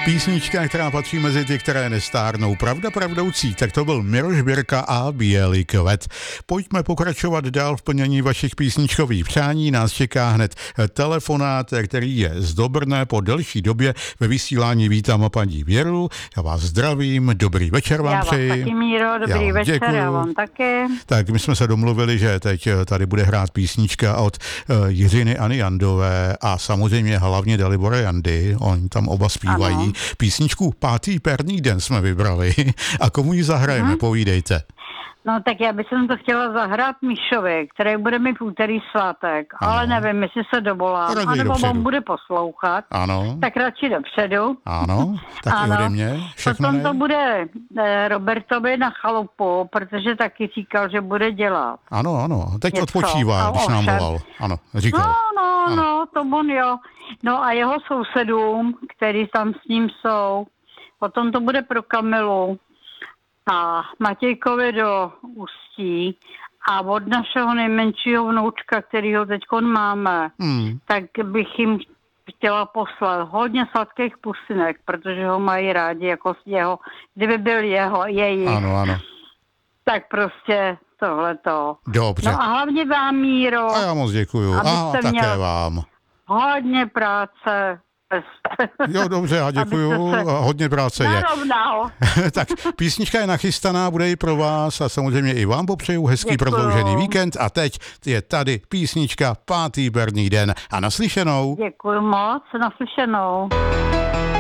Písnička, která patří mezi ty, které nestárnou. Pravda pravdoucí, tak to byl Miroš Birka a Bílý kvet. Pojďme pokračovat dál v plnění vašich písničkových přání. Nás čeká hned telefonát, který je z Dobrné. Po delší době ve vysílání vítám paní Věru. Já vás zdravím, dobrý večer vám přeji. Já vám taky, Míro, dobrý večer, děkuju. Já vám taky. Tak my jsme se domluvili, že teď tady bude hrát písnička od Jiřiny Any Jandové a samozřejmě hlavně Dalibora Jandy. Oni tam oba zpívají. Ano. Písničku Pátý perný den jsme vybrali. A komu ji zahrajeme, povídejte. No tak já bych to chtěla zahrát Míšovi, který bude mít v úterý svátek, ano. Ale nevím, jestli se dovolám, anebo on bude poslouchat. Ano. Tak radši dopředu. Ano, tak ano. I ode mě. Potom to bude Robertovi na chalupu, protože taky říkal, že bude dělat. Ano, teď něco. Odpočívá, když nám volal. Ano, říkal. No, to on jo. No a jeho sousedům, který tam s ním jsou. Potom to bude pro Kamilu a Matějkovi do Ústí a od našeho nejmenšího vnoučka, kterýho teďkon máme, tak bych jim chtěla poslat hodně sladkých pusinek, protože ho mají rádi jako jeho, kdyby byl jejich. Ano. Tak prostě tohleto. Dobře. No a hlavně vám, Míro. A já moc děkuju. A také vám. Hodně práce. Jo, dobře, já děkuju. Hodně práce je. Tak písnička je nachystaná, bude i pro vás a samozřejmě i vám popřeju hezký prodloužený víkend. A teď je tady písnička Pátý berní den a naslyšenou. Děkuju moc, naslyšenou.